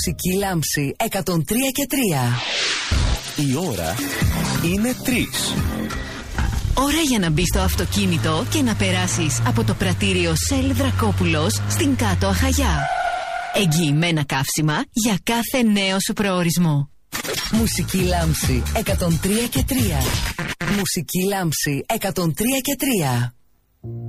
Μουσική Λάμψη 103 και 3. Η ώρα είναι 3. Ώρα για να μπεις στο αυτοκίνητο και να περάσεις από το πρατήριο Shell Δρακόπουλος στην Κάτω Αχαγιά. Εγγυημένα καύσιμα για κάθε νέο σου προορισμό. Μουσική Λάμψη 103 και 3. Μουσική Λάμψη 103 και 3.